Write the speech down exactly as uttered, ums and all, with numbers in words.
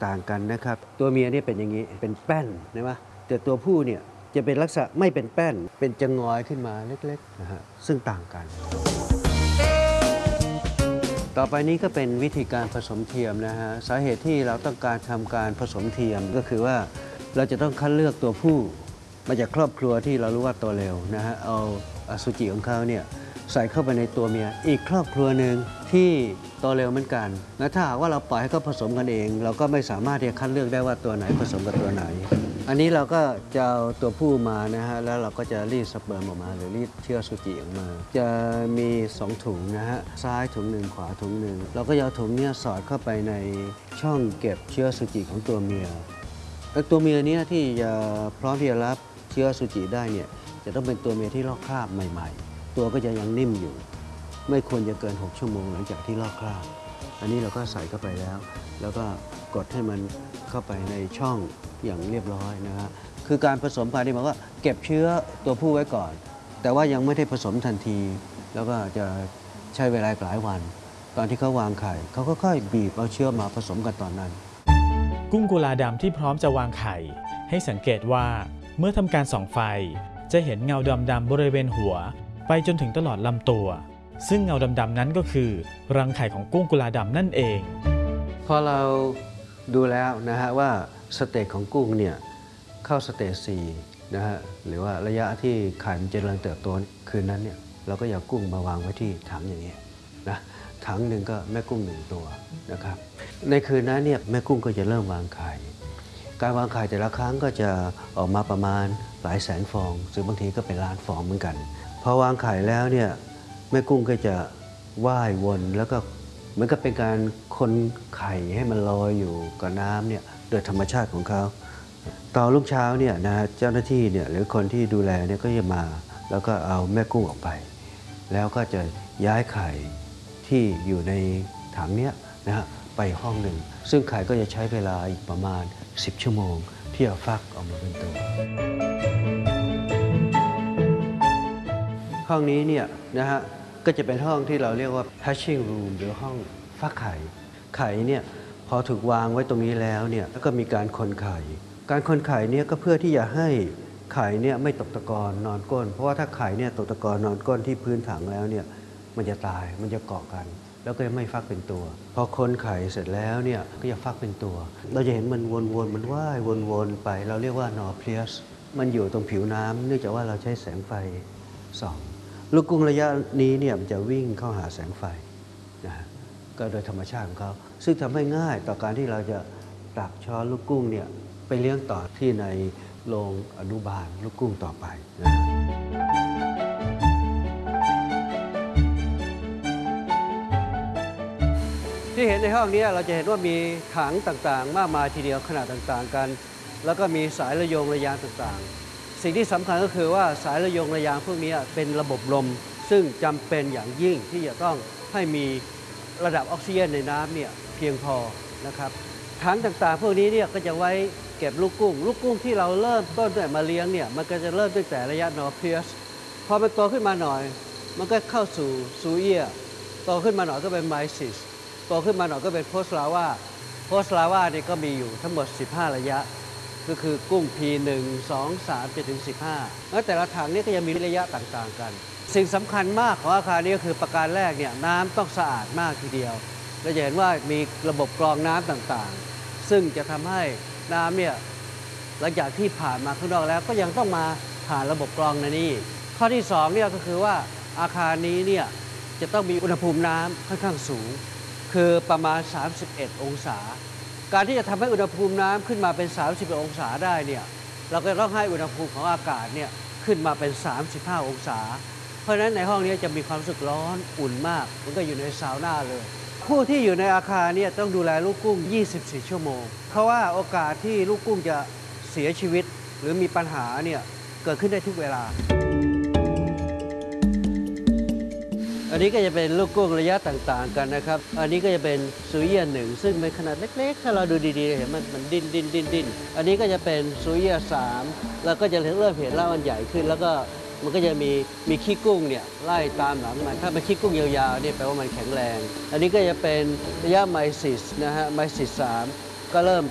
ต่างกันนะครับตัวเมียเนี่ยเป็นอย่างนี้เป็นแป้นนะวะแต่ตัวผู้เนี่ยจะเป็นลักษณะไม่เป็นแป้นเป็นจะงอยขึ้นมาเล็กๆนะฮะซึ่งต่างกันต่อไปนี้ก็เป็นวิธีการผสมเทียมนะฮะสาเหตุที่เราต้องการทำการผสมเทียมก็คือว่าเราจะต้องคัดเลือกตัวผู้มาจากครอบครัวที่เรารู้ว่าโตเร็วนะฮะเอาอสุจิของเขาเนี่ยใส่เข้าไปในตัวเมียอีกครอบครัวหนึ่งที่โตเร็วเหมือนกันและถ้าหากว่าเราปล่อยให้เขาผสมกันเองเราก็ไม่สามารถที่จะคัดเลือกได้ว่าตัวไหนผสมกับตัวไหนอันนี้เราก็จะเอาตัวผู้มานะฮะแล้วเราก็จะรีดสเปิร์มออกมาหรือรีดเชื้ออสุจิออกมาจะมีสองถุงนะฮะซ้ายถุงหนึ่งขวาถุงหนึ่งเราก็เอาถุงนี้สอดเข้าไปในช่องเก็บเชื้ออสุจิของตัวเมียแล้วตัวเมียนี้ที่จะพร้อมที่จะรับเชื้ออสุจิได้เนี่ยจะต้องเป็นตัวเมียที่ลอกคราบใหม่ๆตัวก็จะยังนิ่มอยู่ไม่ควรจะเกินหกชั่วโมงหลังจากที่ลอกคราบอันนี้เราก็ใส่เข้าไปแล้วแล้วก็กดให้มันเข้าไปในช่องอย่างเรียบร้อยนะฮะคือการผสมพันธุ์ที่หมายว่าเก็บเชื้อตัวผู้ไว้ก่อนแต่ว่ายังไม่ได้ผสมทันทีแล้วก็จะใช้เวลาหลายวันตอนที่เขาวางไข่เขาก็ค่อยบีบเอาเชื้อมาผสมกันตอนนั้นกุ้งกุลาดำที่พร้อมจะวางไข่ให้สังเกตว่าเมื่อทำการส่องไฟจะเห็นเงาดำๆบริเวณหัวไปจนถึงตลอดลำตัวซึ่งเงาดำๆนั้นก็คือรังไข่ของกุ้งกุลาดำนั่นเองพอเราดูแล้วนะฮะว่าสเตจของกุ้งเนี่ยเข้าสเตจสี่นะฮะหรือว่าระยะที่ไข่มันเจริญเติบโตคืนนั้นเนี่ยเราก็อย่ากุ้งมาวางไว้ที่ถังอย่างนี้นะถังหนึ่งก็แม่กุ้งหนึ่งตัวนะครับในคืนนั้นเนี่ยแม่กุ้งก็จะเริ่มวางไข่การวางไข่แต่ละครั้งก็จะออกมาประมาณหลายแสนฟองหรือบางทีก็เป็นล้านฟองเหมือนกันพอวางไข่แล้วเนี่ยแม่กุ้งก็จะว่ายวนแล้วก็เหมือนกับเป็นการคนไข่ให้มันลอยอยู่กับน้ำเนี่ยโดยธรรมชาติของเขาตอนรุ่งเช้าเนี่ยนะเจ้าหน้าที่เนี่ยหรือคนที่ดูแลเนี่ยก็จะมาแล้วก็เอาแม่กุ้งออกไปแล้วก็จะย้ายไข่ที่อยู่ในถังเนี้ยนะฮะไปห้องหนึ่งซึ่งไข่ก็จะใช้เวลาอีกประมาณสิบชั่วโมงที่จะฟักออกมาเป็นตัวห้องนี้เนี่ยนะฮะก็จะเป็นห้องที่เราเรียกว่า hatching room หรือห้องฟักไข่ไข่เนี่ยพอถูกวางไว้ตรงนี้แล้วเนี่ยก็มีการคนไข่การคนไข่เนี่ยก็เพื่อที่จะให้ไข่เนี่ยไม่ตกตะกอนนอนก้นเพราะว่าถ้าไข่เนี่ยตกตะกอนนอนก้นที่พื้นถังแล้วเนี่ยมันจะตายมันจะเกาะกันแล้วก็ไม่ฟักเป็นตัวพอคนไข่เสร็จแล้วเนี่ยก็จะฟักเป็นตัวเราจะเห็นมันวนๆมันว่ายวนๆไปเราเรียกว่านอร์เพลียสมันอยู่ตรงผิวน้ำเนื่องจากว่าเราใช้แสงไฟส่องลูกกุ้งระยะนี้เนี่ยมันจะวิ่งเข้าหาแสงไฟนะก็โดยธรรมชาติของเขาซึ่งทำให้ง่ายต่อการที่เราจะตักช้อนลูกกุ้งเนี่ยไปเลี้ยงต่อที่ในโรงอนุบาลลูกกุ้งต่อไปนะที่เห็นในห้องนี้เราจะเห็นว่ามีถังต่างๆมากมายทีเดียวขนาดต่างๆกันแล้วก็มีสายระโยงระยางต่างๆสิ่งที่สำคัญก็คือว่าสายระโยงระยางพวกนี้เป็นระบบลมซึ่งจำเป็นอย่างยิ่งที่จะต้องให้มีระดับออกซิเจนในน้ำเนี่ยเพียงพอนะครับถังต่างๆพวกนี้เนี่ยก็จะไว้เก็บลูกกุ้งลูกกุ้งที่เราเริ่มต้นแต่มาเลี้ยงเนี่ยมันก็จะเริ่มตั้งแต่ระยะนอร์เพลียสพอมันโตขึ้นมาหน่อยมันก็เข้าสู่ซูเอียโตขึ้นมาหน่อยก็เป็นไมซิสโตขึ้นมาหน่อยก็เป็นโพสลาวาโพสลาวาเนี่ยก็มีอยู่ทั้งหมดสิบห้าระยะก็คือกุ้ง พี หนึ่ง สอง สามจนถึงสิบห้าแล้วแต่ละถังนี่ก็จะมีระยะต่างๆกันสิ่งสำคัญมากของอาคารนี้ก็คือประการแรกเนี่ยน้ำต้องสะอาดมากทีเดียวเราจะเห็นว่ามีระบบกรองน้ำต่างๆซึ่งจะทำให้น้ำเนี่ยหลังจากที่ผ่านมาข้างนอกแล้วก็ยังต้องมาผ่านระบบกรองในนี้ข้อที่สองเนี่ยก็คือว่าอาคารนี้เนี่ยจะต้องมีอุณหภูมิน้ำค่อนข้างสูงคือประมาณสามสิบเอ็ดองศาการที่จะทำให้อุณหภูมิน้ำขึ้นมาเป็นสามสิบเอ็ดองศาได้เนี่ยเราก็ต้องให้อุณหภูมิของอากาศเนี่ยขึ้นมาเป็นสามสิบห้าองศาเพราะฉะนั้นในห้องนี้จะมีความรู้สึกร้อนอุ่นมากมันก็อยู่ในซาวน่าเลยผู้ที่อยู่ในอาคารเนี่ยต้องดูแลลูกกุ้งยี่สิบสี่ชั่วโมงเพราะว่าโอกาสที่ลูกกุ้งจะเสียชีวิตหรือมีปัญหาเนี่ยเกิดขึ้นได้ทุกเวลาอันนี้ก็จะเป็นลูกกุ้งระยะต่างๆกันนะครับอันนี้ก็จะเป็นซูเอียหนึ่งซึ่งเป็นขนาดเล็กๆถ้าเราดูดีๆเห็นมันมันดิ้นดิ้นดิ้นดิ้นอันนี้ก็จะเป็นซูเอียสามแล้วก็จะเริ่มเห็นแล้วมันใหญ่ขึ้นแล้วก็มันก็จะมีมีขี้กุ้งเนี่ยไล่ตามหลังมันถ้าเป็นขี้กุ้งยาวๆเนี่ยแปลว่ามันแข็งแรงอันนี้ก็จะเป็นระยะไมซิสนะฮะไมซิสสามก็เริ่ม